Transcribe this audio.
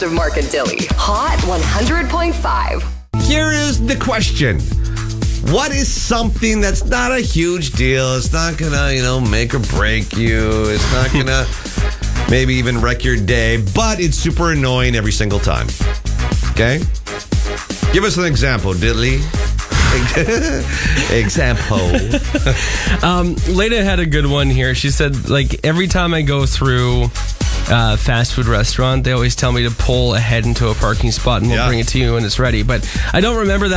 of Mark and Dilly. Hot 100.5. Here is the question. What is something that's not a huge deal? It's not gonna, make or break you. It's not gonna maybe even wreck your day, but it's super annoying every single time. Okay? Give us an example, Diddley. Example. Leda had a good one here. She said, every time I go through a fast food restaurant, they always tell me to pull ahead into a parking spot and we'll bring it to you when it's ready. But I don't remember that.